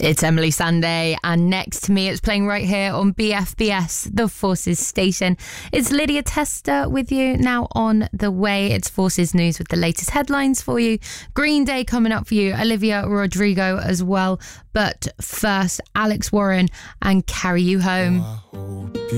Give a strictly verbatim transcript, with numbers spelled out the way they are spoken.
It's Emily Sandé, and next to me, it's playing right here on B F B S, the Forces station. It's Lydia Tester with you now on the way. It's Forces News with the latest headlines for you. Green Day coming up for you, Olivia Rodrigo as well. But first, Alex Warren and Carry You Home.